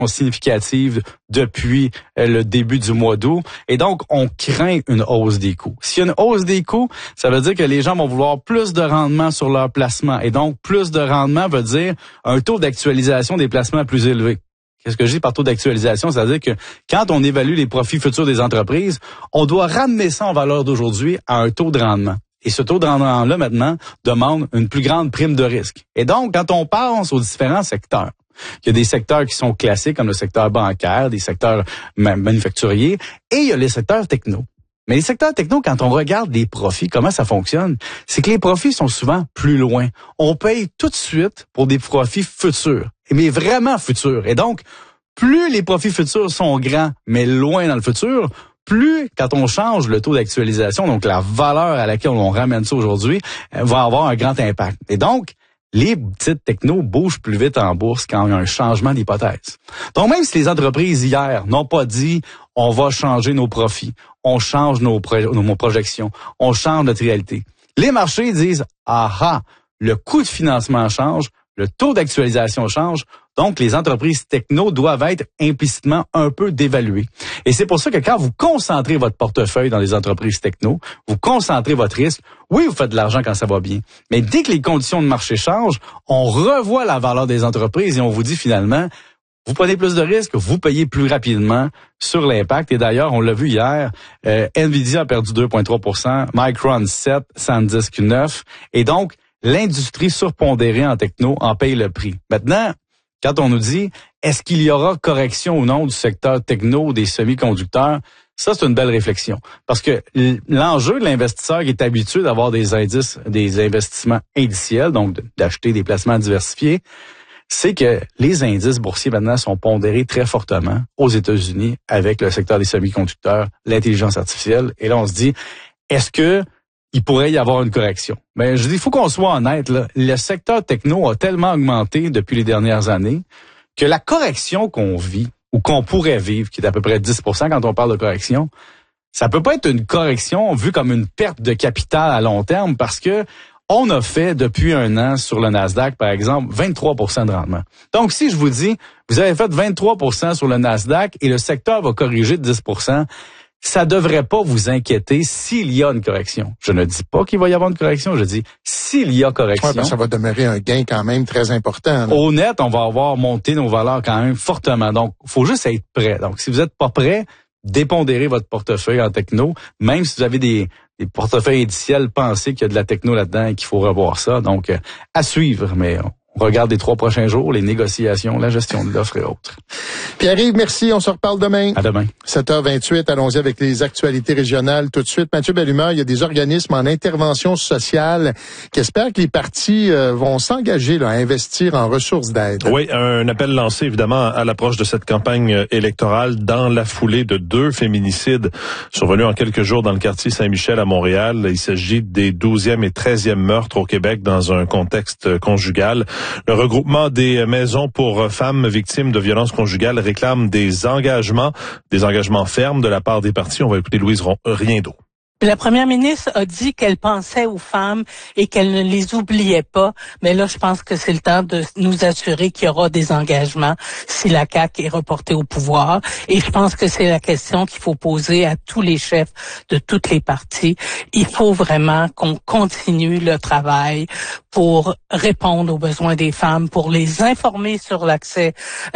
significative depuis le début du mois d'août. Et donc, on craint une hausse des coûts. S'il y a une hausse des coûts, ça veut dire que les gens vont vouloir plus de rendement sur leur placement. Et donc, plus de rendement veut dire un taux d'actualisation des placements plus élevé. Qu'est-ce que je dis par taux d'actualisation? C'est-à-dire que quand on évalue les profits futurs des entreprises, on doit ramener ça en valeur d'aujourd'hui à un taux de rendement. Et ce taux de rendement-là, maintenant, demande une plus grande prime de risque. Et donc, quand on pense aux différents secteurs, il y a des secteurs qui sont classés comme le secteur bancaire, des secteurs manufacturiers, et il y a les secteurs techno. Mais les secteurs techno, quand on regarde les profits, comment ça fonctionne, c'est que les profits sont souvent plus loin. On paye tout de suite pour des profits futurs, mais vraiment futurs. Et donc, plus les profits futurs sont grands, mais loin dans le futur, plus, quand on change le taux d'actualisation, donc la valeur à laquelle on ramène ça aujourd'hui, va avoir un grand impact. Et donc, les petites technos bougent plus vite en bourse quand il y a un changement d'hypothèse. Donc, même si les entreprises hier n'ont pas dit « on va changer nos profits », on change nos projections, on change notre réalité. Les marchés disent « ah, le coût de financement change, le taux d'actualisation change ». Donc, les entreprises techno doivent être implicitement un peu dévaluées. Et c'est pour ça que quand vous concentrez votre portefeuille dans les entreprises techno, vous concentrez votre risque, oui, vous faites de l'argent quand ça va bien. Mais dès que les conditions de marché changent, on revoit la valeur des entreprises et on vous dit finalement, vous prenez plus de risques, vous payez plus rapidement sur l'impact. Et d'ailleurs, on l'a vu hier, Nvidia a perdu 2,3%, Micron 7, SanDisk 9. Et donc, l'industrie surpondérée en techno en paye le prix. Maintenant, quand on nous dit, est-ce qu'il y aura correction ou non du secteur techno, des semi-conducteurs, ça, c'est une belle réflexion. Parce que l'enjeu de l'investisseur qui est habitué d'avoir des indices, des investissements indiciels, donc d'acheter des placements diversifiés, c'est que les indices boursiers maintenant sont pondérés très fortement aux États-Unis avec le secteur des semi-conducteurs, l'intelligence artificielle. Et là, on se dit, est-ce que il pourrait y avoir une correction? Mais je dis, il faut qu'on soit honnête, là. Le secteur techno a tellement augmenté depuis les dernières années que la correction qu'on vit ou qu'on pourrait vivre, qui est à peu près 10% quand on parle de correction, ça peut pas être une correction vue comme une perte de capital à long terme parce que on a fait depuis un an sur le Nasdaq, par exemple, 23% de rendement. Donc, si je vous dis, vous avez fait 23% sur le Nasdaq et le secteur va corriger de 10%, ça devrait pas vous inquiéter s'il y a une correction. Je ne dis pas qu'il va y avoir une correction, je dis s'il y a correction. Ouais, ça va demeurer un gain quand même très important. Là. Au net, on va avoir monté nos valeurs quand même fortement. Donc, faut juste être prêt. Donc, si vous n'êtes pas prêt, dépondérez votre portefeuille en techno. Même si vous avez des portefeuilles indiciels, pensez qu'il y a de la techno là-dedans et qu'il faut revoir ça. Donc, à suivre, mais on regarde les 3 prochains jours, les négociations, la gestion de l'offre et autres. Pierre-Yves, merci. On se reparle demain. À demain. 7h28, allons-y avec les actualités régionales. Tout de suite, Mathieu Bellumeur, il y a des organismes en intervention sociale qui espèrent que les partis vont s'engager là, à investir en ressources d'aide. Oui, un appel lancé évidemment à l'approche de cette campagne électorale dans la foulée de 2 féminicides survenus en quelques jours dans le quartier Saint-Michel à Montréal. Il s'agit des 12e et 13e meurtres au Québec dans un contexte conjugal. Le regroupement des maisons pour femmes victimes de violences conjugales réclame des engagements fermes de la part des partis. On va écouter Louise Riendeau. La première ministre a dit qu'elle pensait aux femmes et qu'elle ne les oubliait pas. Mais là, je pense que c'est le temps de nous assurer qu'il y aura des engagements si la CAQ est reportée au pouvoir. Et je pense que c'est la question qu'il faut poser à tous les chefs de toutes les partis. Il faut vraiment qu'on continue le travail pour répondre aux besoins des femmes, pour les informer sur l'accès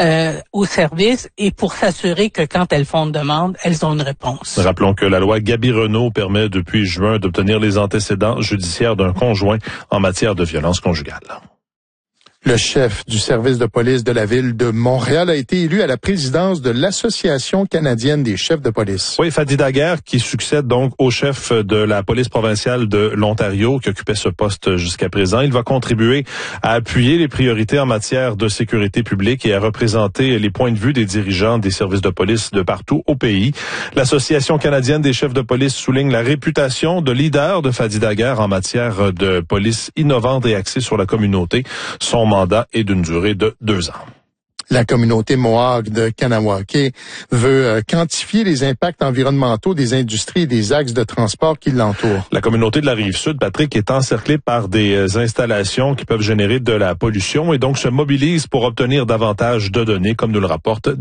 aux services et pour s'assurer que quand elles font une demande, elles ont une réponse. Rappelons que la loi Gabi-Renault permet depuis juin d'obtenir les antécédents judiciaires d'un conjoint en matière de violence conjugale. Le chef du service de police de la ville de Montréal a été élu à la présidence de l'Association canadienne des chefs de police. Oui, Fadi Daguerre qui succède donc au chef de la police provinciale de l'Ontario qui occupait ce poste jusqu'à présent. Il va contribuer à appuyer les priorités en matière de sécurité publique et à représenter les points de vue des dirigeants des services de police de partout au pays. L'Association canadienne des chefs de police souligne la réputation de leader de Fadi Daguerre en matière de police innovante et axée sur la communauté. Son mandat est d'une durée de 2 ans. La communauté Mohawk de Kanawake veut quantifier les impacts environnementaux des industries et des axes de transport qui l'entourent. La communauté de la Rive-Sud, Patrick, est encerclée par des installations qui peuvent générer de la pollution et donc se mobilise pour obtenir davantage de données, comme nous le rapporte